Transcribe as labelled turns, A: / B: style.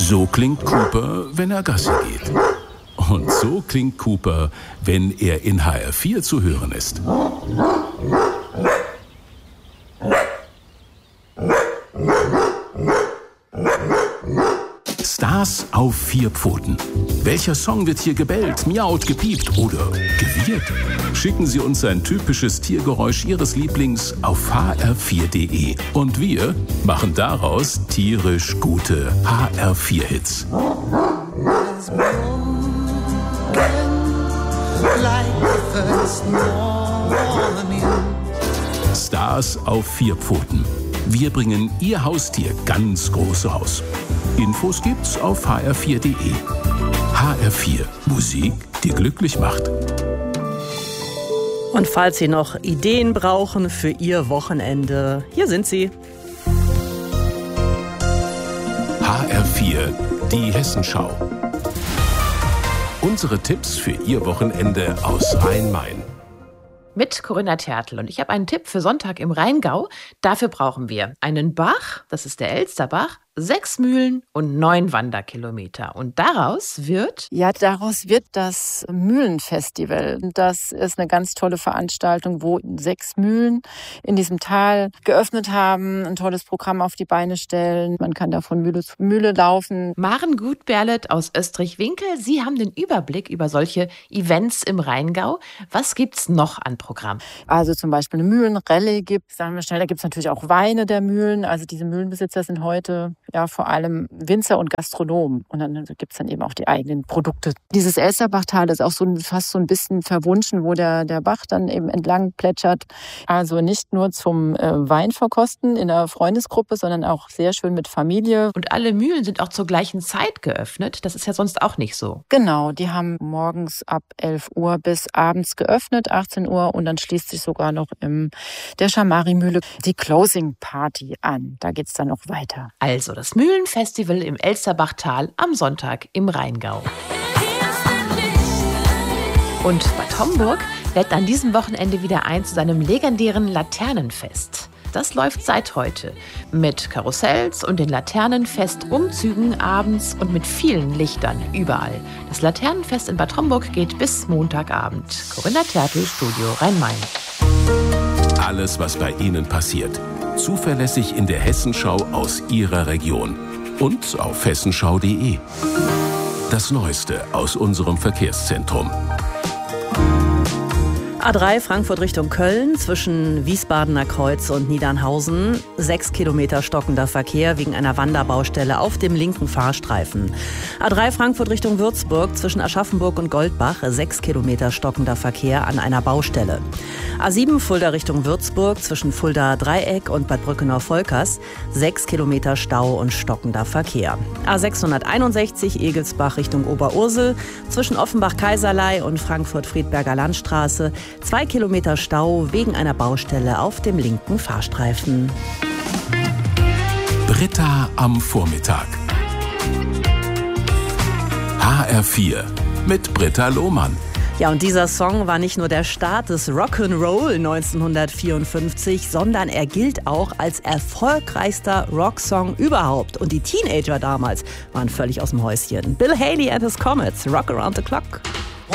A: So klingt Cooper, wenn er Gassi geht. Und so klingt Cooper, wenn er in HR4 zu hören ist. Stars auf 4 Pfoten. Welcher Song wird hier gebellt, miaut, gepiept oder gewirrt? Schicken Sie uns ein typisches Tiergeräusch Ihres Lieblings auf hr4.de. Und wir machen daraus tierisch gute HR4-Hits. Stars auf 4 Pfoten. Wir bringen Ihr Haustier ganz groß raus. Infos gibt's auf hr4.de. HR4, Musik, die glücklich macht.
B: Und falls Sie noch Ideen brauchen für Ihr Wochenende, hier sind sie.
A: HR4, die Hessenschau. Unsere Tipps für Ihr Wochenende aus Rhein-Main.
C: Mit Corinna Tertl. Und ich habe einen Tipp für Sonntag im Rheingau. Dafür brauchen wir einen Bach, das ist der Elsterbach, 6 Mühlen und 9 Wanderkilometer. Und daraus wird?
D: Ja, daraus wird das Mühlenfestival. Das ist eine ganz tolle Veranstaltung, wo 6 Mühlen in diesem Tal geöffnet haben, ein tolles Programm auf die Beine stellen. Man kann da von Mühle zu Mühle laufen.
C: Maren Gutberlet aus Österreich-Winkel, Sie haben den Überblick über solche Events im Rheingau. Was gibt's noch an Programm?
D: Also zum Beispiel eine Mühlenrallye gibt's, sagen wir schnell. Da gibt's natürlich auch Weine der Mühlen. Also diese Mühlenbesitzer sind heute ja vor allem Winzer und Gastronomen. Und dann gibt's dann eben auch die eigenen Produkte. Dieses Elsterbachtal ist auch fast so ein bisschen verwunschen, wo der Bach dann eben entlang plätschert. Also nicht nur zum Weinverkosten in der Freundesgruppe, sondern auch sehr schön mit Familie.
C: Und alle Mühlen sind auch zur gleichen Zeit geöffnet. Das ist ja sonst auch nicht so.
D: Genau, die haben morgens ab 11 Uhr bis abends geöffnet, 18 Uhr. Und dann schließt sich sogar noch in der Schamari-Mühle die Closing Party an. Da geht's dann noch weiter.
C: Also das Mühlenfestival im Elsterbachtal am Sonntag im Rheingau. Und Bad Homburg lädt an diesem Wochenende wieder ein zu seinem legendären Laternenfest. Das läuft seit heute mit Karussells und den Laternenfest-Umzügen abends und mit vielen Lichtern überall. Das Laternenfest in Bad Homburg geht bis Montagabend. Corinna Tertl, Studio Rhein-Main.
A: Alles, was bei Ihnen passiert. Zuverlässig in der Hessenschau aus Ihrer Region. Und auf hessenschau.de. Das Neueste aus unserem Verkehrszentrum.
B: A3 Frankfurt Richtung Köln zwischen Wiesbadener Kreuz und Niedernhausen. 6 Kilometer stockender Verkehr wegen einer Wanderbaustelle auf dem linken Fahrstreifen. A3 Frankfurt Richtung Würzburg zwischen Aschaffenburg und Goldbach. 6 Kilometer stockender Verkehr an einer Baustelle. A7 Fulda Richtung Würzburg zwischen Fulda Dreieck und Bad Brückenau-Volkers. 6 Kilometer Stau und stockender Verkehr. A661 Egelsbach Richtung Oberursel zwischen Offenbach-Kaiserlei und Frankfurt-Friedberger Landstraße. 2 Kilometer Stau wegen einer Baustelle auf dem linken Fahrstreifen.
A: Britta am Vormittag. HR4 mit Britta Lohmann.
B: Ja, und dieser Song war nicht nur der Start des Rock'n'Roll 1954, sondern er gilt auch als erfolgreichster Rocksong überhaupt. Und die Teenager damals waren völlig aus dem Häuschen. Bill Haley and his Comets, Rock Around the Clock.